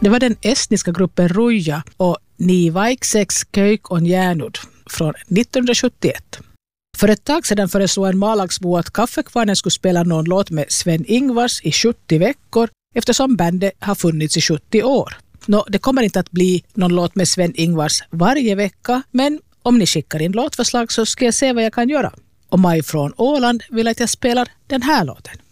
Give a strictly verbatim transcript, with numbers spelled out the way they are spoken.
Det var den estniska gruppen Ruja och Nii vaikseks kõik on jäänud från nittonhundrasjuttioett. För ett tag sedan föreslog en Malaxbo att Kaffekvarnen skulle spela någon låt med Sven-Ingvars i sjuttio veckor eftersom bandet har funnits i sjuttio år. Nå, det kommer inte att bli någon låt med Sven-Ingvars varje vecka, men om ni skickar in låtförslag så ska jag se vad jag kan göra. Och Maj från Åland vill att jag spelar den här låten.